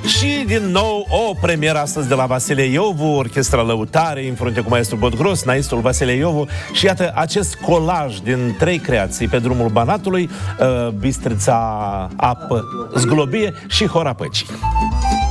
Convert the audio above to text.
Și din nou o premieră astăzi de la Vasile Iovu, Orchestra Lăutare, în frunte cu maestru Bodgros, naistul Vasile Iovu. Și iată acest colaj din 3 creații pe drumul Banatului, Bistrița Apă Zglobie și Hora Păcii.